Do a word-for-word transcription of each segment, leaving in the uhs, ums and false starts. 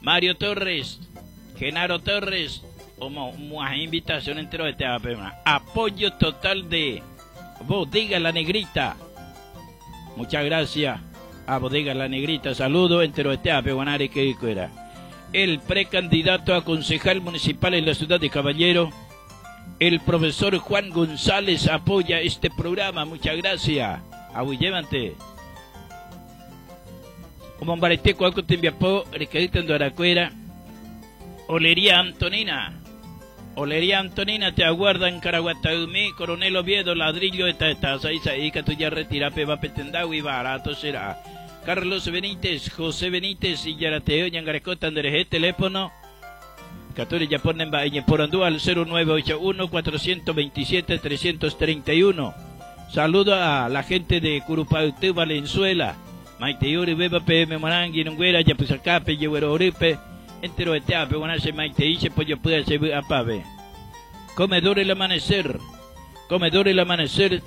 Mario Torres, Genaro Torres, como una invitación entero de Teape, apoyo total de Bodega La Negrita. Muchas gracias a Bodega La Negrita, saludo entero de Teape, Guanare que era. El precandidato a concejal municipal en la ciudad de Caballero, el profesor Juan González, apoya este programa, muchas gracias. Abullevante. Como un bareteco algo te enviapó, recadita en Doracuera. Olería Antonina. Olería Antonina te aguarda en Caraguataumí, Coronel Oviedo, ladrillo de taza y saíca tú ya retira peba petendau y barato será. Carlos Benítez, José Benítez y Yarateo, Yangarecota, Andereje, teléfono. Catore ya ponen en Porandú al cero nueve ocho uno, cuatro dos siete, tres tres uno. Saludo a la gente de Curupautú, Valenzuela. Maite Yuri, Beba, P M, Marangui, Nunguera, Yapusacape, Yehuero Oripe. Entero de Teape, Guanache, Maite Iche, Pollo Puede ser Apabe. Comedor El Amanecer. Comedor El Amanecer.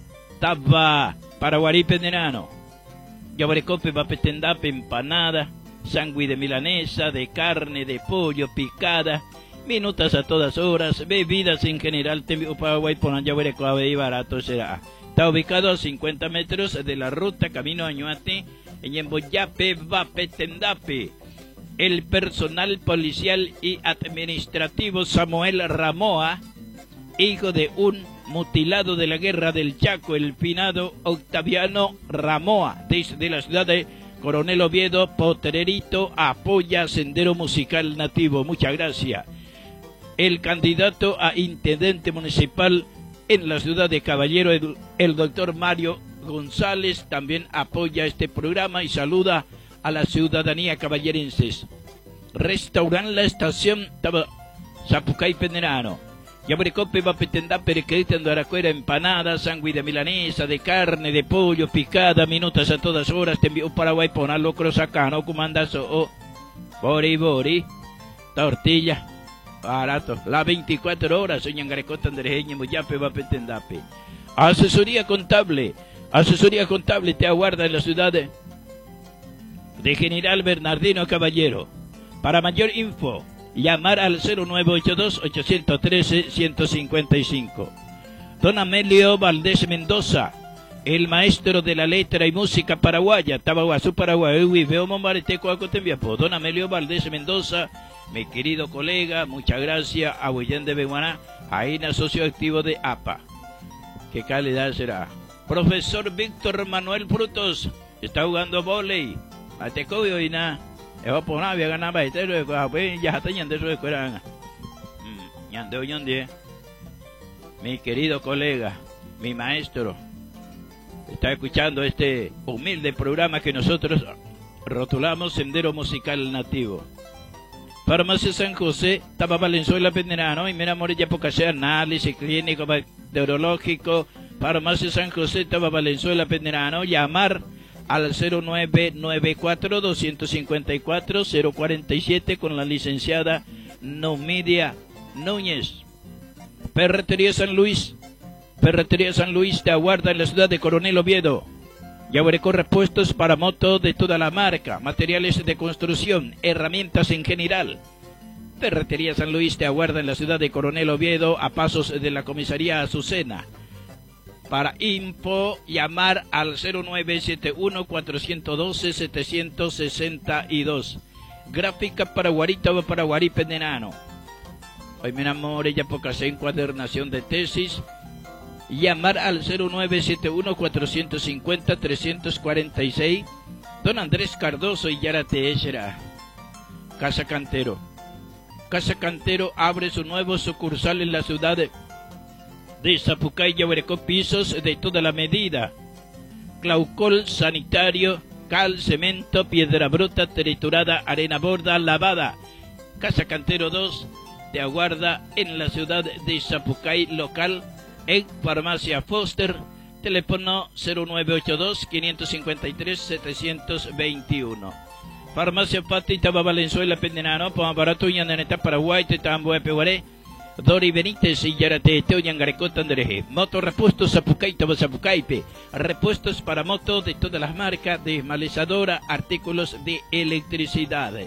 Taba, Paraguarí, Penderano. Yabarecope, Vapetendape, empanada. Sangui de milanesa, de carne, de pollo, picada. Minutas a todas horas. Bebidas en general. Tembio Paraguay, Ponan Yabarecope y barato será. Está ubicado a cincuenta metros de la ruta Camino Añuate, en Yemboyape, Vapetendape. El personal policial y administrativo Samuel Ramoa, hijo de un mutilado de la guerra del Chaco, el finado Octaviano Ramoa, desde la ciudad de Coronel Oviedo, Potrerito, apoya Sendero Musical Nativo. Muchas gracias. El candidato a intendente municipal en la ciudad de Caballero, el, el doctor Mario González, también apoya este programa y saluda a la ciudadanía caballerenses. Restauran La Estación Zapucay Penderano. Yabarecope va a pretender perequedita en Doracuera, empanadas, sangui de milanesa, de carne, de pollo, picada, minutas a todas horas. Te envío Paraguay, ponalo crosacano, comandazo, o bori bori, tortilla, barato. Las veinticuatro horas, soy Yangarecota, Anderejeño, Muyape, va a pretender. Asesoría contable, asesoría contable te aguarda en la ciudad de de General Bernardino Caballero. Para mayor info, llamar al cero nueve ocho dos, ocho uno tres, uno cinco cinco. Don Amelio Valdés Mendoza, el maestro de la letra y música paraguaya, Tabaguazú, Paraguay, veo Mombareteco, Acotembiapo. Don Amelio Valdés Mendoza, mi querido colega, muchas gracias, a Huillén de Beguaná, Aina, socio activo de A P A. ¿Qué calidad será? Profesor Víctor Manuel Frutos, está jugando vóley. Atecoyo y nada, eso por nada, había ganado baitero de cosas, pues ya está yendo eso de escuela. Yandeo yandie, mi querido colega, mi maestro, está escuchando este humilde programa que nosotros rotulamos Sendero Musical Nativo. Farmacia San José, Taba Valenzuela Penderano, y Mera Morella Pocasé, análisis clínico, bacteriológico. Farmacia San José, Taba Valenzuela Penderano, llamar al cero nueve nueve cuatro, dos cinco cuatro, cero cuatro siete con la licenciada Numidia Núñez. Ferretería San Luis, Ferretería San Luis te aguarda en la ciudad de Coronel Oviedo. Yabareco repuestos para moto de toda la marca, materiales de construcción, herramientas en general. Ferretería San Luis te aguarda en la ciudad de Coronel Oviedo, a pasos de la comisaría Azucena. Para info, llamar al cero nueve siete uno, cuatro uno dos, siete seis dos. Gráfica Paraguarita o Paraguarí Penderano. Hoy me enamoré ya poca encuadernación de tesis. Llamar al cero nueve siete uno, cuatro cinco cero, tres cuatro seis. Don Andrés Cardoso y Yarate Echera. Casa Cantero. Casa Cantero abre su nuevo sucursal en la ciudad de de Zapucay, Yabareco, pisos de toda la medida. Claucol sanitario, cal, cemento, piedra bruta, triturada, arena borda, lavada. Casa Cantero dos te aguarda en la ciudad de Zapucay, local en Farmacia Foster, teléfono cero nueve ocho dos, cinco cinco tres, siete dos uno. Farmacia Pati, Taba Valenzuela Penderano, Pamabarato, Yananeta, Paraguay, Tetambo, Epeguaré. Dori Benítez y Yarate Teo Yangarecota Andereje. Moto repuestos Zapucay, Taba Zapucaype. Repuestos para moto de todas las marcas, desmalezadora, artículos de electricidad.